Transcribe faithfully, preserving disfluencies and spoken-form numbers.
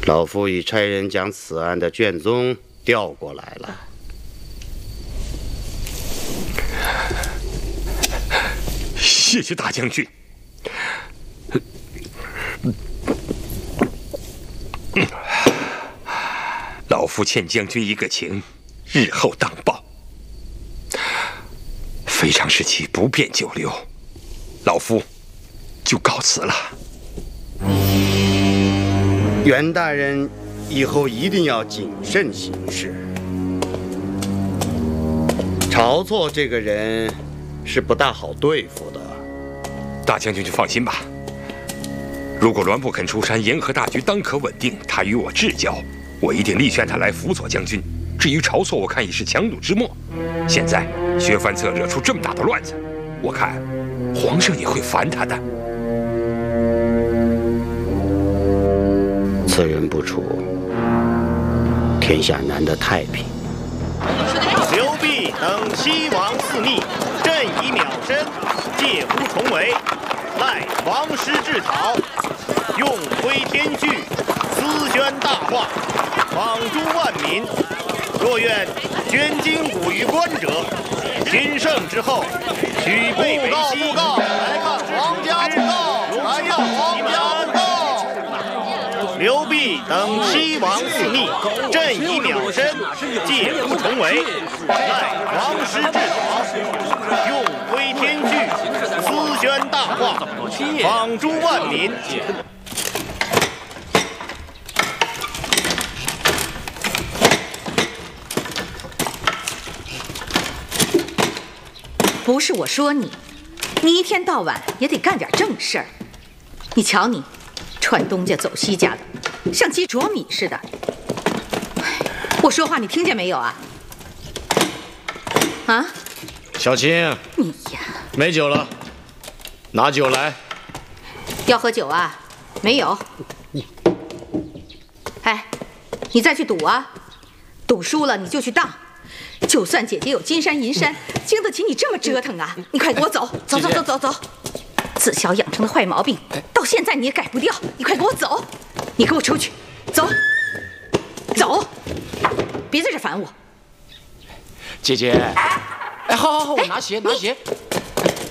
老夫已差人将此案的卷宗调过来了。 谢谢大将军。老夫欠将军一个情，日后当报。非常时期不便久留，老夫就告辞了。 袁大人以后一定要谨慎行事。晁错这个人是不大好对付的。 大将军就放心吧。如果栾不肯出山，沿河大局当可稳定，他与我至交，我一定力劝他来辅佐将军。至于晁错，我看已是强弩之末。现在薛范策惹出这么大的乱子，我看皇上也会烦他的。 此人不除，天下难得太平。 刘辟等西王肆逆，朕以秒身，介乎重围，赖王师治讨，用挥天炬，思宣大化，访诸万民。若愿捐筋骨于官者，亲圣之后，许备为西。 布告！来看皇家布告！来看皇家布告！ 刘辟等西王肆逆，朕以秒身，介乎重围，赖王师治讨，用挥天炬，思宣大化，访诸万民。 不是我说你，你一天到晚也得干点正事儿。你瞧你，串东家走西家的，像鸡啄米似的。我说话你听见没有啊？啊？ 小青， 你呀， 没酒了，拿酒来。 要喝酒啊？没有。哎，你再去赌啊！赌输了你就去当。就算姐姐有金山银山，经得起你这么折腾啊！你快给我走，走走走走走！自小养成的坏毛病，到现在你也改不掉。你快给我走！你给我出去，走，走！别在这烦我。 姐姐，哎，好好好，我拿鞋拿鞋。